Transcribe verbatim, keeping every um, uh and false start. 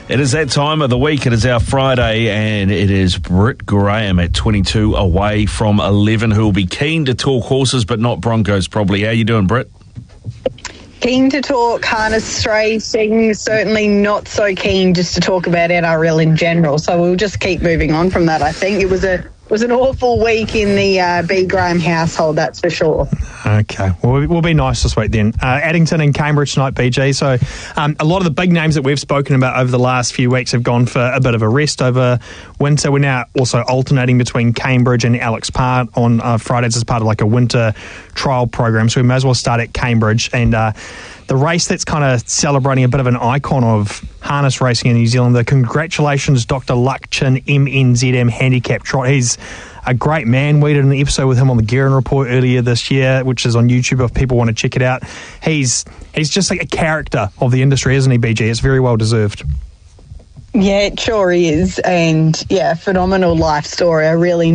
It is that time of the week. It is our Friday, and it is Britt Graham at twenty-two away from eleven, who will be keen to talk horses, but not Broncos probably. How you doing, Britt? Keen to talk harness racing, certainly not so keen just to talk about N R L in general. So we'll just keep moving on from that, I think. It was a It was an awful week in the uh, B. Graham household, that's for sure. Okay, well, we'll be nice this week then. Uh, Addington and Cambridge tonight, B G. So um, a lot of the big names that we've spoken about over the last few weeks have gone for a bit of a rest over winter. We're now also alternating between Cambridge and Alex Park on uh, Fridays as part of like a winter trial program. So we may as well start at Cambridge. And uh, the race that's kind of celebrating a bit of an icon of harness racing in New Zealand, the congratulations Doctor Luck Chin M N Z M handicap trot. He's a great man. We did an episode with him on the Gearin Report earlier this year, which is on YouTube if people want to check it out. He's he's just like a character of the industry, isn't he, B G? It's very well deserved. Yeah, it sure is. And, yeah, phenomenal life story. I really